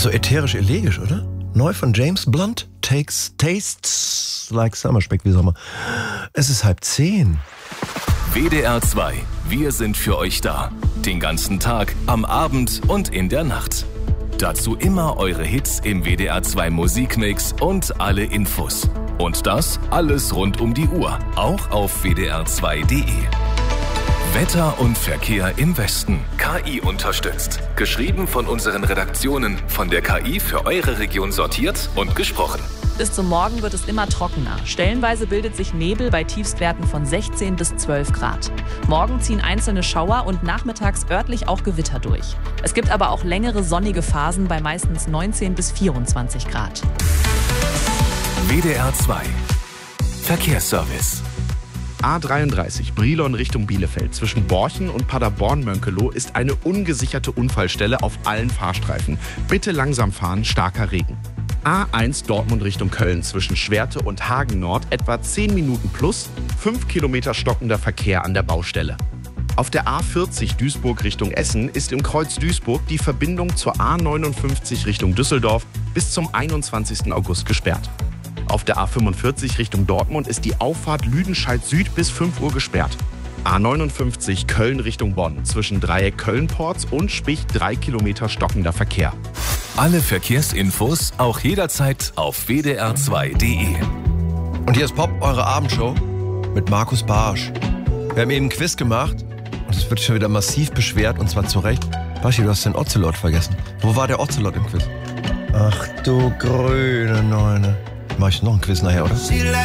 So ätherisch elegisch, oder? Neu von James Blunt. Tastes like Summer. Schmeckt wie Sommer. Es ist 9:30. WDR 2. Wir sind für euch da. Den ganzen Tag, am Abend und in der Nacht. Dazu immer eure Hits im WDR 2 Musikmix und alle Infos. Und das alles rund um die Uhr. Auch auf wdr2.de. Wetter und Verkehr im Westen. KI unterstützt. Geschrieben von unseren Redaktionen. Von der KI für eure Region sortiert und gesprochen. Bis zum Morgen wird es immer trockener. Stellenweise bildet sich Nebel bei Tiefstwerten von 16 bis 12 Grad. Morgen ziehen einzelne Schauer und nachmittags örtlich auch Gewitter durch. Es gibt aber auch längere sonnige Phasen bei meistens 19 bis 24 Grad. WDR 2. Verkehrsservice. A33 Brilon Richtung Bielefeld zwischen Borchen und Paderborn-Mönkelow ist eine ungesicherte Unfallstelle auf allen Fahrstreifen. Bitte langsam fahren, starker Regen. A1 Dortmund Richtung Köln zwischen Schwerte und Hagen Nord etwa 10 Minuten plus, 5 Kilometer stockender Verkehr an der Baustelle. Auf der A40 Duisburg Richtung Essen ist im Kreuz Duisburg die Verbindung zur A59 Richtung Düsseldorf bis zum 21. August gesperrt. Auf der A45 Richtung Dortmund ist die Auffahrt Lüdenscheid Süd bis 5 Uhr gesperrt. A59 Köln Richtung Bonn zwischen Dreieck Köln-Porz und Spich 3 Kilometer stockender Verkehr. Alle Verkehrsinfos auch jederzeit auf wdr2.de. Und hier ist Pop, eure Abendshow mit Markus Barsch. Wir haben eben ein Quiz gemacht und es wird schon wieder massiv beschwert und zwar zu Recht. Baschi, du hast den Ocelot vergessen. Wo war der Ocelot im Quiz? Ach du grüne Neune. Mach ich noch ein Quiz nachher, oder?